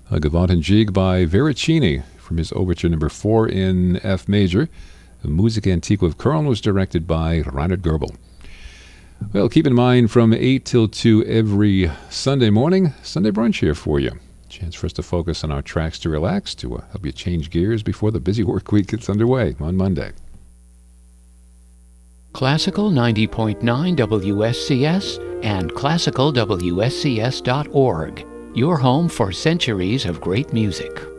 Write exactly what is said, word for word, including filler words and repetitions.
A Gavotte and Jig by Veracini from his overture number four in F major. The Musica Antiqua of Köln was directed by Reinhard Goebel. Well, keep in mind from eight till two every Sunday morning, Sunday brunch here for you. Chance for us to focus on our tracks to relax, to uh, help you change gears before the busy work week gets underway on Monday. Classical ninety point nine W S C S and classical W S C S dot org. Your home for centuries of great music.